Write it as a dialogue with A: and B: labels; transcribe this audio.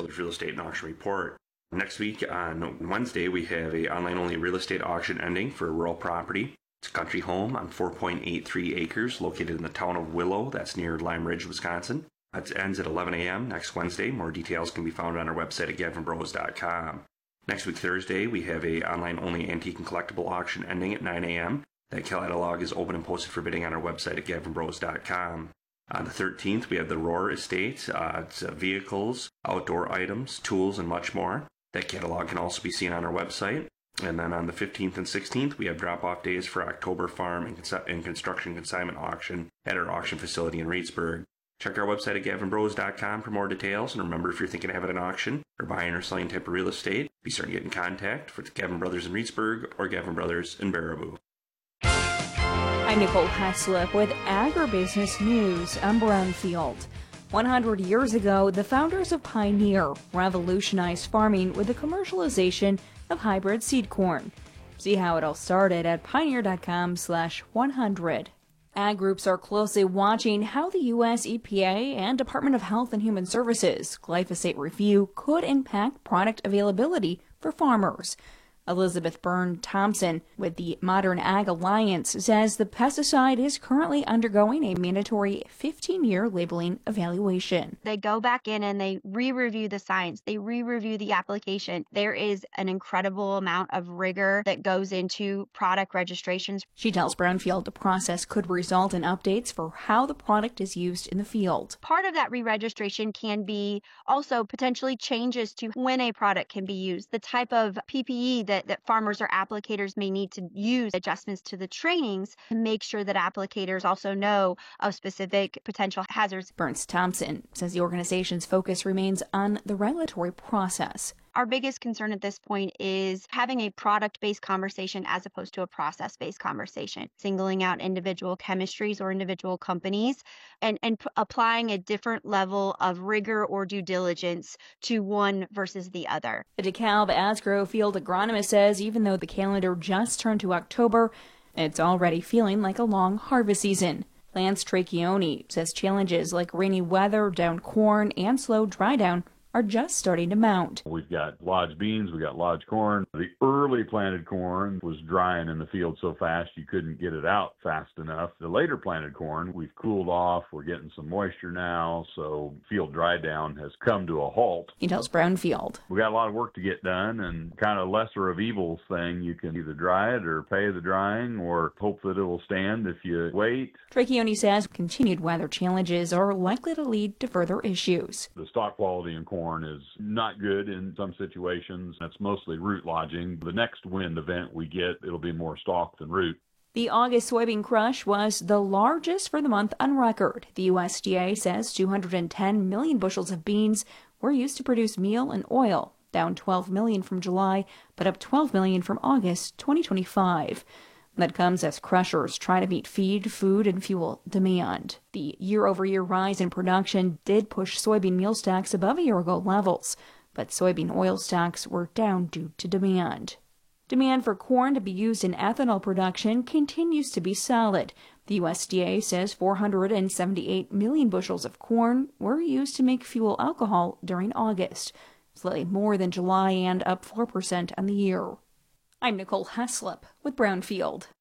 A: Brothers Real Estate and Auction Report. Next week on Wednesday, we have a online-only real estate auction ending for a rural property. It's a country home on 4.83 acres located in the town of Willow. That's near Lime Ridge, Wisconsin. It ends at 11 a.m. next Wednesday. More details can be found on our website at gavinbros.com. Next week, Thursday, we have a online-only antique and collectible auction ending at 9 a.m. That catalog is open and posted for bidding on our website at gavinbros.com. On the 13th, we have the Roar Estate. It's vehicles, outdoor items, tools, and much more. That catalog can also be seen on our website. And then on the 15th and 16th, we have drop-off days for October Farm and Construction Consignment Auction at our auction facility in Reedsburg. Check our website at gavinbros.com for more details. And remember, if you're thinking of having an auction or buying or selling type of real estate, be sure to get in contact with Gavin Brothers in Reedsburg or Gavin Brothers in Baraboo.
B: I'm Nicole Heslip with Agribusiness News. I'm Brownfield. 100 years ago, the founders of Pioneer revolutionized farming with the commercialization of hybrid seed corn. See how it all started at pioneer.com/100. Ag groups are closely watching how the U.S. EPA and Department of Health and Human Services glyphosate review could impact product availability for farmers. Elizabeth Byrne-Thompson with the Modern Ag Alliance says the pesticide is currently undergoing a mandatory 15-year labeling evaluation.
C: They go back in and they re-review the science. They re-review the application. There is an incredible amount of rigor that goes into product registrations.
B: She tells Brownfield the process could result in updates for how the product is used in the field.
C: Part of that re-registration can be also potentially changes to when a product can be used, the type of PPE that farmers or applicators may need to use, adjustments to the trainings to make sure that applicators also know of specific potential hazards.
B: Burns-Thompson says the organization's focus remains on the regulatory process.
C: Our biggest concern at this point is having a product-based conversation as opposed to a process-based conversation, singling out individual chemistries or individual companies and applying a different level of rigor or due diligence to one versus the other.
B: The DeKalb Asgrow field agronomist says even though the calendar just turned to October, it's already feeling like a long harvest season. Lance Tracchioni says challenges like rainy weather, down corn, and slow dry down are just starting to mount.
D: We've got lodge beans, we got lodge corn. The early planted corn was drying in the field so fast you couldn't get it out fast enough. The later planted corn, we've cooled off, we're getting some moisture now, so field dry down has come to a halt.
B: He tells Brownfield.
D: We got a lot of work to get done, and kind of lesser of evils thing. You can either dry it or pay the drying or hope that it will stand if you wait.
B: Tracchioni says continued weather challenges are likely to lead to further issues.
D: The stock quality in corn is not good in some situations. That's mostly root lodging. The next wind event we get, it'll be more stalk than root.
B: The August soybean crush was the largest for the month on record. The USDA says 210 million bushels of beans were used to produce meal and oil, down 12 million from July, but up 12 million from August 2025. That comes as crushers try to meet feed, food, and fuel demand. The year-over-year rise in production did push soybean meal stocks above year-ago levels, but soybean oil stocks were down due to demand. Demand for corn to be used in ethanol production continues to be solid. The USDA says 478 million bushels of corn were used to make fuel alcohol during August, slightly more than July and up 4% on the year. I'm Nicole Heslip with Brownfield.